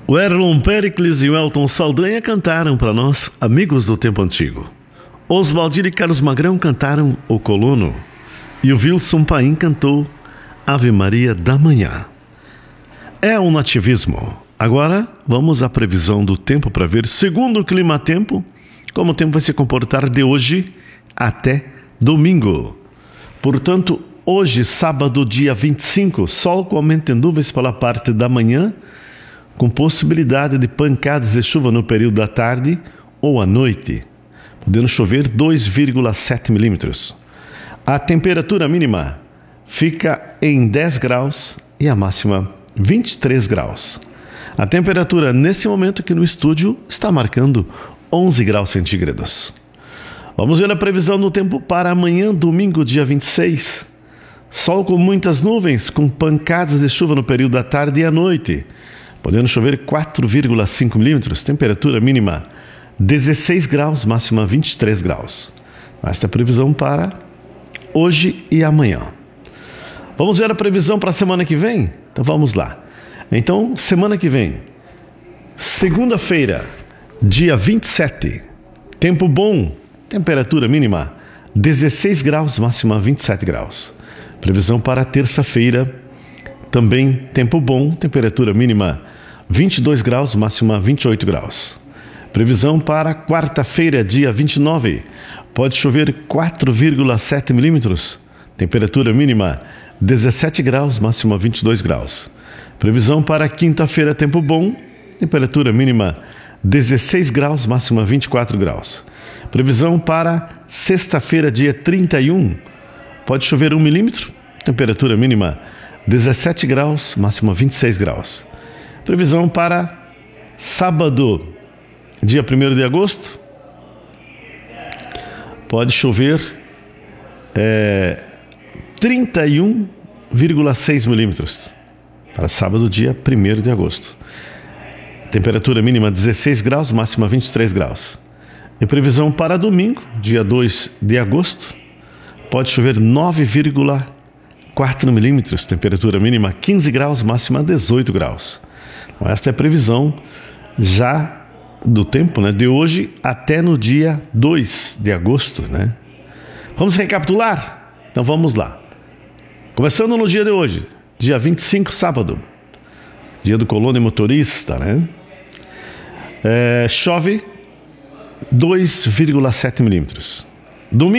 O Erlon Pericles e o Elton Saldanha cantaram para nós Amigos do Tempo Antigo. Oswaldir e Carlos Magrão cantaram O Colono. E o Wilson Paim cantou Ave Maria da Manhã. É um nativismo. Agora vamos à previsão do tempo para ver, segundo o Climatempo, como o tempo vai se comportar de hoje até domingo. Portanto, hoje, sábado, dia 25, sol com aumento de nuvens pela parte da manhã, com possibilidade de pancadas de chuva no período da tarde ou à noite, podendo chover 2,7 milímetros. A temperatura mínima fica em 10 graus e a máxima 23 graus. A temperatura nesse momento aqui no estúdio está marcando 11 graus centígrados. Vamos ver a previsão do tempo para amanhã, domingo, dia 26. Sol com muitas nuvens, com pancadas de chuva no período da tarde e à noite, podendo chover 4,5 milímetros, temperatura mínima 16 graus, máxima 23 graus. Esta é a previsão para hoje e amanhã. Vamos ver a previsão para a semana que vem? Então vamos lá. Então, semana que vem, segunda-feira, dia 27, tempo bom, temperatura mínima 16 graus, máxima 27 graus. Previsão para terça-feira, também tempo bom, temperatura mínima 22 graus, máxima 28 graus. Previsão para quarta-feira, dia 29, pode chover 4,7 milímetros, temperatura mínima 17 graus, máxima 22 graus. Previsão para quinta-feira, tempo bom, temperatura mínima 16 graus, máxima 24 graus. Previsão para sexta-feira, dia 31, pode chover 1 milímetro, temperatura mínima 17 graus, máxima 26 graus. Previsão para sábado, dia 1º de agosto, pode chover 31,6 milímetros. Para sábado, dia 1º de agosto. Temperatura mínima 16 graus, máxima 23 graus. E previsão para domingo, dia 2 de agosto, pode chover 9,4 milímetros. Temperatura mínima 15 graus, máxima 18 graus. Então, esta é a previsão já do tempo, né, de hoje até no dia 2 de agosto. Né? Vamos recapitular? Então vamos lá. Começando no dia de hoje, dia 25, sábado, dia do colono e motorista, né? Chove 2,7 milímetros. Domingo,